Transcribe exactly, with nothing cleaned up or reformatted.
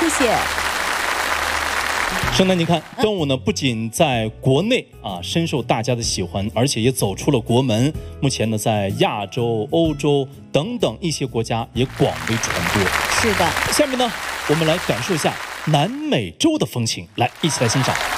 谢谢。 圣诞，你看，端午呢不仅在国内啊深受大家的喜欢，而且也走出了国门。目前呢，在亚洲、欧洲等等一些国家也广为传播。 是的， 下面呢，我们来感受一下南美洲的风情，来一起来欣赏。